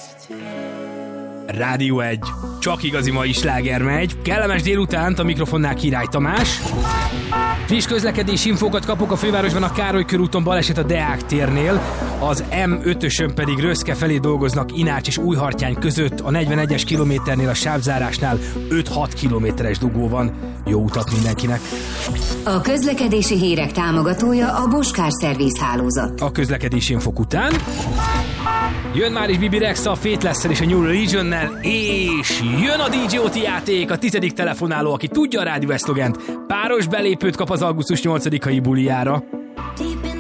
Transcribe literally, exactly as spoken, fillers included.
Rádió egy. Csak igazi mai sláger megy. Kellemes délutánt, a mikrofonnál Király Tamás. Friss közlekedési infókat kapok a fővárosban, a Károly körúton baleset a Deák térnél, az M ötösön pedig Röszke felé dolgoznak Inács és Újhartyány között, a negyvenegyes kilométernél a sávzárásnál öt-hat kilométeres dugó van. Jó utat mindenkinek! A közlekedési hírek támogatója a Boskár Szerviz hálózat. A közlekedési infok után jön már is Bibi Rexa a Faithless-szel és a New Religionnel, és jön a dé jé o té játék, a tizedik telefonáló, aki tudja a rádió eszlogent, páros belépőt kap az augusztus nyolcadikai bulijára.